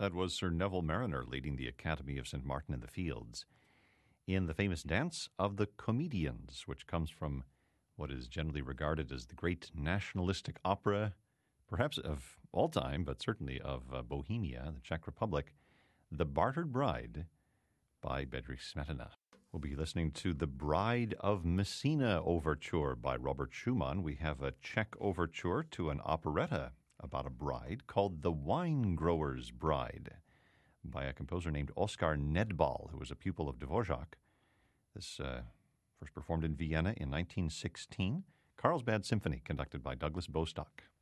That was Sir Neville Marriner leading the Academy of St. Martin in the Fields in the famous Dance of the Comedians, which comes from what is generally regarded as the great nationalistic opera, perhaps of all time, but certainly of Bohemia, the Czech Republic, The Bartered Bride by Bedřich Smetana. We'll be listening to The Bride of Messina Overture by Robert Schumann. We have a Czech overture to an operetta about a bride called The Wine Grower's Bride by a composer named Oskar Nedbal, who was a pupil of Dvorak. This first performed in Vienna in 1916. Carlsbad Symphony, conducted by Douglas Bostock.